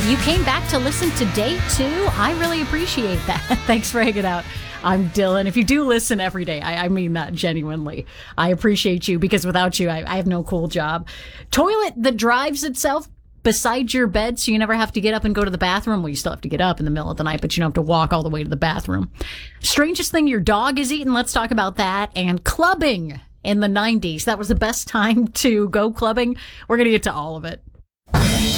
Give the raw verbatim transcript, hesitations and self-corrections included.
you came back to listen to day two. I really appreciate that. Thanks for hanging out. I'm Dylan. If you do listen every day, I, I mean that genuinely. I appreciate you because without you, I, I have no cool job. Toilet that drives itself beside your bed so you never have to get up and go to the bathroom. Well, you still have to get up in the middle of the night, but you don't have to walk all the way to the bathroom. Strangest thing your dog has eaten. Let's talk about that. And clubbing in the nineties. That was the best time to go clubbing. We're going to get to all of it.